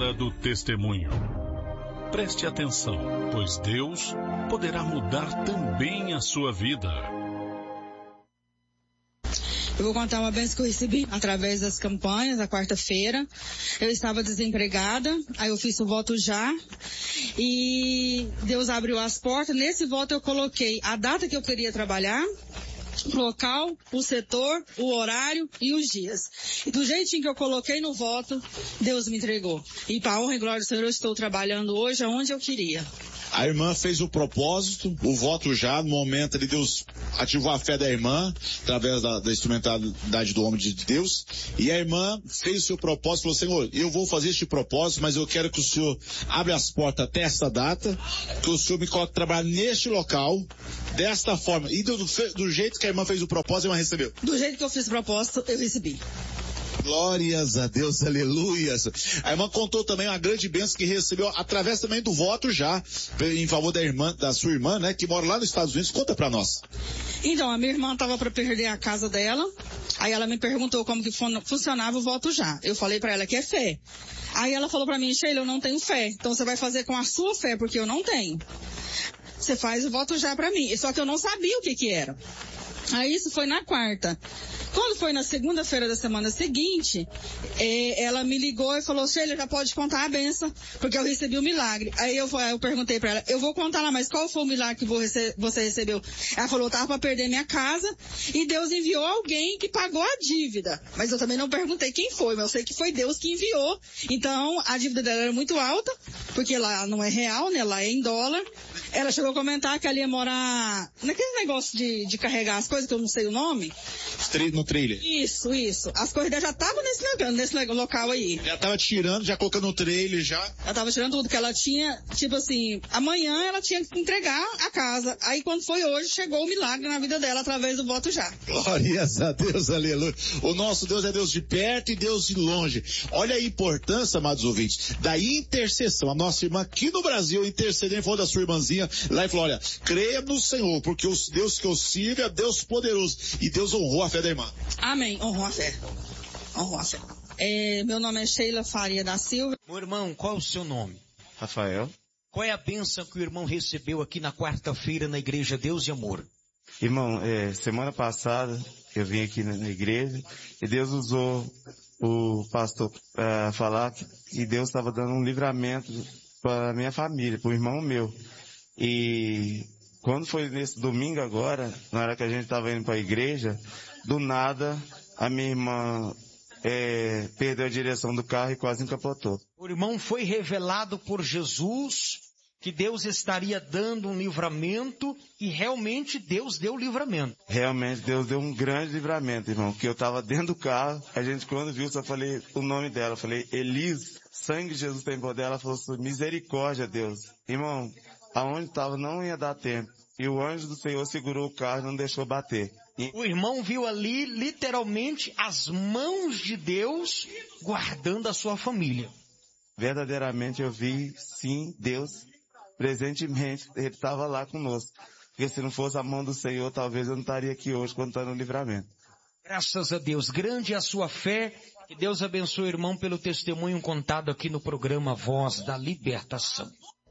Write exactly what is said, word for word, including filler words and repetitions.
hora do testemunho. Preste atenção, pois Deus poderá mudar também a sua vida. Eu vou contar uma bênção que eu recebi através das campanhas, na quarta-feira. Eu estava desempregada, aí eu fiz o voto já, e Deus abriu as portas. Nesse voto eu coloquei a data que eu queria trabalhar, o local, o setor, o horário e os dias. E do jeitinho que eu coloquei no voto, Deus me entregou. E para a honra e glória do Senhor, eu estou trabalhando hoje aonde eu queria. A irmã fez o propósito, o voto já, no momento ali Deus ativou a fé da irmã, através da, da instrumentalidade do homem de Deus, e a irmã fez o seu propósito, falou: Senhor, eu vou fazer este propósito, mas eu quero que o Senhor abra as portas até esta data, que o Senhor me coloque a trabalhar neste local, desta forma. E do, do jeito que a irmã fez o propósito, a irmã recebeu. Do jeito que eu fiz o propósito, eu recebi. Glórias a Deus, aleluias. A irmã contou também uma grande bênção que recebeu através também do voto já, em favor da irmã, da sua irmã, né, que mora lá nos Estados Unidos. Conta pra nós. Então, a minha irmã estava para perder a casa dela, aí ela me perguntou como que fun- funcionava o voto já. Eu falei para ela que é fé. Aí ela falou para mim: Sheila, eu não tenho fé, então você vai fazer com a sua fé, porque eu não tenho. Você faz o voto já para mim. Só que eu não sabia o que que era. Aí isso foi na quarta. Quando foi na segunda-feira da semana seguinte, eh, ela me ligou e falou: Sheila, já pode contar a benção, porque eu recebi o milagre. Aí eu, eu perguntei pra ela: eu vou contar lá, mas qual foi o milagre que você, você recebeu? Ela falou: eu tava pra perder minha casa e Deus enviou alguém que pagou a dívida. Mas eu também não perguntei quem foi, mas eu sei que foi Deus que enviou. Então a dívida dela era muito alta, porque lá não é real, né? Lá é em dólar. Ela chegou a comentar que ela ia morar naquele negócio de, de carregar as coisas, que eu não sei o nome. No trailer. Isso, isso. As coisas dela já estavam nesse, nesse local aí. Já tava tirando, já colocando no trailer, já. Ela tava tirando tudo, que ela tinha, tipo assim, amanhã ela tinha que entregar a casa. Aí quando foi hoje, chegou o milagre na vida dela através do voto já. Glórias a Deus, aleluia. O nosso Deus é Deus de perto e Deus de longe. Olha a importância, amados ouvintes, da intercessão. A nossa irmã aqui no Brasil intercedendo em favor da sua irmãzinha lá e falou: olha, creia no Senhor, porque o Deus que eu sirvo é Deus poderoso. E Deus honrou a fé da irmã. Amém, honrou a fé. Honrou a fé. É, meu nome é Sheila Faria da Silva. Meu irmão, qual é o seu nome? Rafael. Qual é a bênção que o irmão recebeu aqui na quarta-feira na Igreja Deus e Amor? Irmão, é, semana passada eu vim aqui na, na igreja e Deus usou o pastor para falar que Deus estava dando um livramento para minha família, para o irmão meu. E quando foi nesse domingo agora, na hora que a gente estava indo para a igreja, do nada a minha irmã é, perdeu a direção do carro e quase encapotou. O irmão foi revelado por Jesus que Deus estaria dando um livramento e realmente Deus deu o livramento. Realmente Deus deu um grande livramento, irmão, que eu estava dentro do carro, a gente quando viu só falei o nome dela, eu falei: Elis, sangue de Jesus tem poder. Ela falou assim: misericórdia, Deus. Irmão, aonde estava não ia dar tempo. E o anjo do Senhor segurou o carro e não deixou bater. E... o irmão viu ali, literalmente, as mãos de Deus guardando a sua família. Verdadeiramente eu vi, sim, Deus, presentemente, Ele estava lá conosco. Porque se não fosse a mão do Senhor, talvez eu não estaria aqui hoje contando o livramento. Graças a Deus, grande é a sua fé. Que Deus abençoe o irmão pelo testemunho contado aqui no programa Voz da Libertação.